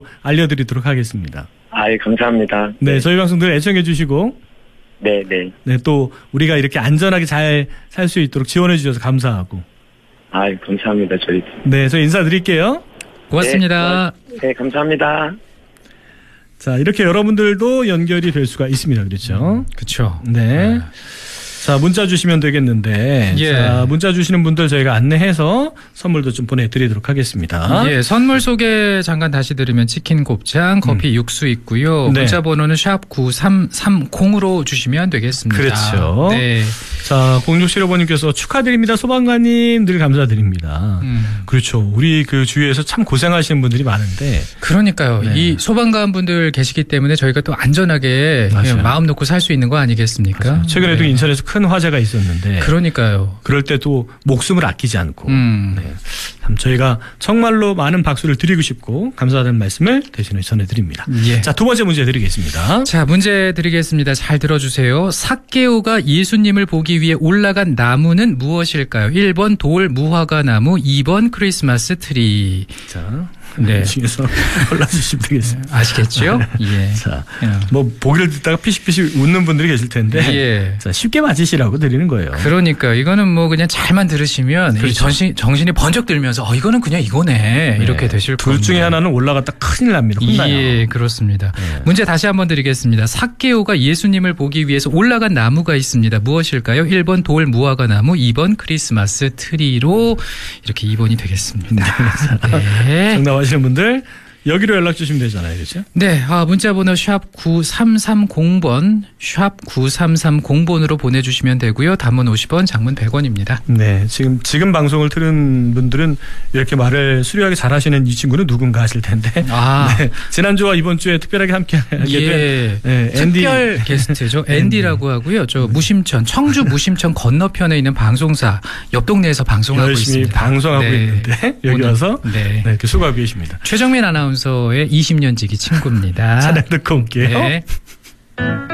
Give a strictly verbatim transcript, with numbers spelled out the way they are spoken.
알려드리도록 하겠습니다. 아, 예, 감사합니다. 네, 저희 방송들 애청해 주시고 네, 네. 네, 또 우리가 이렇게 안전하게 잘 살 수 있도록 지원해 주셔서 감사하고. 아, 예, 감사합니다. 저희. 네, 저희 인사드릴게요. 고맙습니다. 네, 네, 감사합니다. 자, 이렇게 여러분들도 연결이 될 수가 있습니다. 그렇죠? 그렇죠. 네. 자, 문자 주시면 되겠는데. 예. 자, 문자 주시는 분들 저희가 안내해서 선물도 좀 보내드리도록 하겠습니다. 예, 선물 소개 잠깐 다시 들으면 치킨 곱창, 커피 음. 육수 있고요. 네. 문자 번호는 샵 구삼삼공으로 주시면 되겠습니다. 그렇죠. 네. 자, 공육칠오 번님께서 축하드립니다. 소방관님 늘 감사드립니다. 음. 그렇죠. 우리 그 주위에서 참 고생하시는 분들이 많은데. 그러니까요. 네. 이 소방관 분들 계시기 때문에 저희가 또 안전하게 그냥 마음 놓고 살 수 있는 거 아니겠습니까? 맞아요. 최근에도 네. 인천에서 큰 화재가 있었는데. 그러니까요. 그럴 때도 목숨을 아끼지 않고. 음. 네. 참 저희가 정말로 많은 박수를 드리고 싶고 감사하다는 말씀을 대신에 전해드립니다. 예. 자, 두 번째 문제 드리겠습니다. 자, 문제 드리겠습니다. 잘 들어주세요. 삭개오가 예수님을 보기 위해 올라간 나무는 무엇일까요? 일 번 돌 무화과 나무, 이 번 크리스마스 트리. 자, 네. 중에서 골라주시면 되겠습니다. 아시겠죠? 예. 자, 예. 뭐 보기를 듣다가 피식피식 웃는 분들이 계실 텐데, 예. 자, 쉽게 맞히시라고 드리는 거예요. 그러니까 이거는 뭐 그냥 잘만 들으시면 그렇죠. 이 정신, 정신이 번쩍 들면서 어 이거는 그냥 이거네 네. 이렇게 되실 둘 겁니다. 중에 하나는 올라갔다 큰일 납니다. 혼나요. 예, 그렇습니다. 네. 문제 다시 한번 드리겠습니다. 삭개오가 예수님을 보기 위해서 올라간 나무가 있습니다. 무엇일까요? 일 번 돌 무화과 나무, 이 번 크리스마스 트리로 이렇게 이 번이 되겠습니다. 네. 정답하시는 분들 여기로 연락 주시면 되잖아요. 그렇죠? 네, 아, 문자번호 샵 구삼삼공 번, 샵 구삼삼공 번으로 보내주시면 되고요. 단문 오십 원, 장문 백 원입니다. 네, 지금 지금 방송을 들은 분들은 이렇게 말을 수려하게 잘하시는 이 친구는 누군가 하실 텐데. 아, 네, 지난주와 이번 주에 특별하게 함께하게 예, 된 네, 앤디 특별 게스트죠. 앤디라고 하고요. 저 무심천, 청주 무심천 건너편에 있는 방송사 옆 동네에서 방송하고 열심히 있습니다. 방송하고 네. 있는데 여기 오늘, 와서 네. 네, 이렇게 수고하고 계십니다. 최정민 아나운서의 이십 년 지기 친구입니다. 찬양 듣고 올게요. 네.